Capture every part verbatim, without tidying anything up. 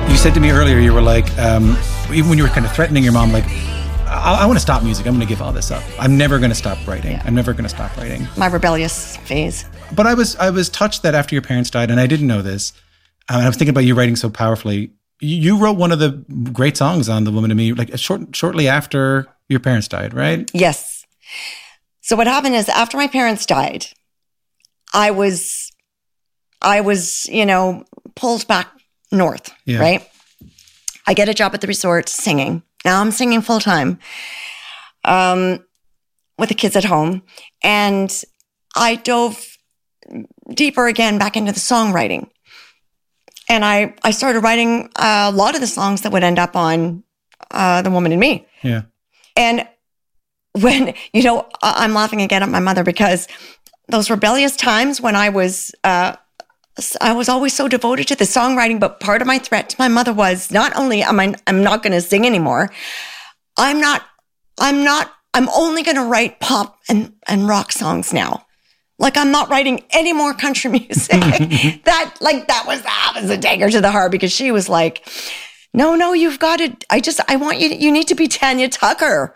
You said to me earlier, you were like, um, even when you were kind of threatening your mom, like, I, I want to stop music. I'm going to give all this up. I'm never going to stop writing. Yeah. I'm never going to stop writing. My rebellious phase. But I was I was touched that after your parents died, and I didn't know this, um, and I was thinking about you writing so powerfully. You, you wrote one of the great songs on The Woman in Me, like short, shortly after your parents died, right? Yes. So what happened is after my parents died, I was, I was, you know, pulled back north, Yeah. right? I get a job at the resort singing. Now I'm singing full time um, with the kids at home. And I dove deeper again back into the songwriting. And I, I started writing a lot of the songs that would end up on uh, The Woman in Me. Yeah. And when, you know, I- I'm laughing again at my mother because those rebellious times when I was, uh, I was always so devoted to the songwriting, but part of my threat to my mother was not only am I, I'm not going to sing anymore, I'm not, I'm not, I'm only going to write pop and, and rock songs now. Like I'm not writing any more country music. that, like that was, that was a dagger to the heart because she was like, no, no, you've got to, I just, I want you, to, you need to be Tanya Tucker.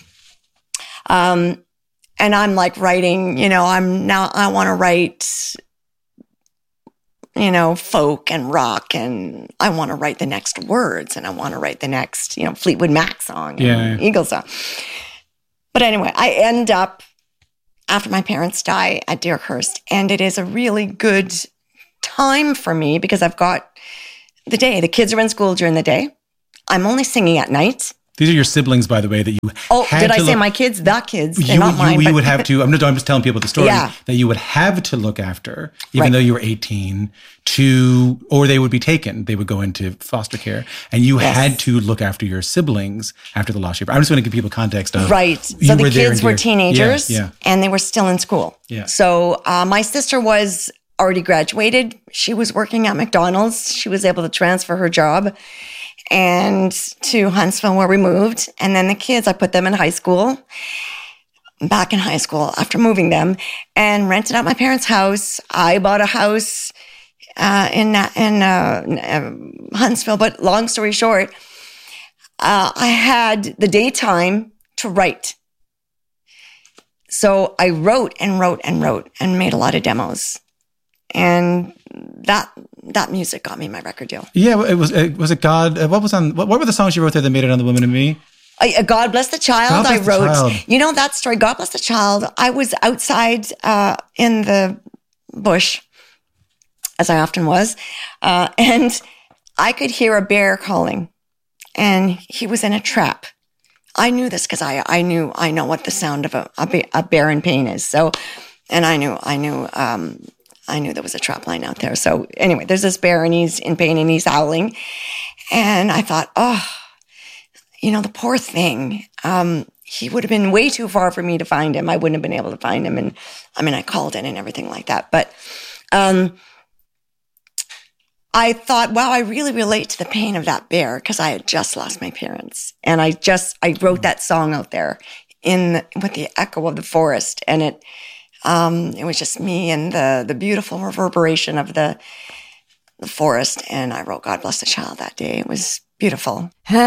Um, and I'm like writing, you know, I'm now, I want to write, you know, folk and rock, and I want to write the next Words, and I want to write the next, you know, Fleetwood Mac song, and Yeah, yeah. Eagles song. But anyway, I end up after my parents die at Deerhurst, and it is a really good time for me because I've got the day. The kids are in school during the day. I'm only singing at night. These are your siblings, by the way, that you Oh, had did I to say look- my kids? The kids. They're You, not you, mine. you but- would have to, I'm, not, I'm just telling people the story, Yeah. that you would have to look after, even Right. though you were eighteen, to, or they would be taken. They would go into foster care. And you Yes. had to look after your siblings after the loss of your I'm just going to give people context of. Right. you So the were there kids in were Deer- teenagers Yeah, yeah. and they were still in school. Yeah. So uh, my sister was already graduated. She was working at McDonald's. She was able to transfer her job and to Huntsville where we moved. And then the kids, I put them in high school, back in high school after moving them, and rented out my parents' house. I bought a house uh, in, in uh, Huntsville. But long story short, uh, I had the daytime to write. So I wrote and wrote and wrote and made a lot of demos. And that that music got me my record deal. Yeah, it was, it was it God, uh, what was on, what, what were the songs you wrote there that made it on The Woman in Me? I, uh, God Bless the Child, God Bless I the wrote. Child. You know that story, God Bless the Child. I was outside uh, in the bush, as I often was, uh, and I could hear a bear calling, and he was in a trap. I knew this because I I knew I know what the sound of a, a, be- a bear in pain is. So, and I knew I knew um, I knew there was a trap line out there. So anyway, there's this bear and he's in pain and he's howling, and I thought, oh, you know, the poor thing. Um, he would have been way too far for me to find him. I wouldn't have been able to find him, and I mean, I called in and everything like that. But um, I thought, wow, I really relate to the pain of that bear because I had just lost my parents, and I just I wrote that song out there in with the echo of the forest, and it um, it was just me and the the beautiful reverberation of the the forest, and I wrote "God Bless the Child" that day. It was beautiful.